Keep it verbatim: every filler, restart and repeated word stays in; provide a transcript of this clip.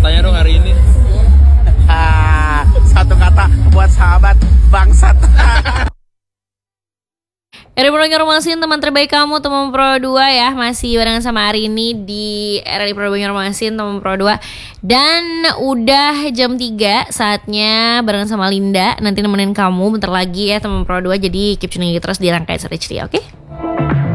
katanya dong hari ini. Ah, satu kata buat sahabat bangsat. R D Pro Banjarmasin, teman terbaik kamu, teman Pro dua ya. Masih barengan sama hari ini di R D Pro Banjarmasin, teman Pro dua. Dan udah jam tiga, saatnya barengan sama Linda nanti nemenin kamu bentar lagi ya teman Pro dua. Jadi keep tuning terus di Rangkai H D, oke? Okay?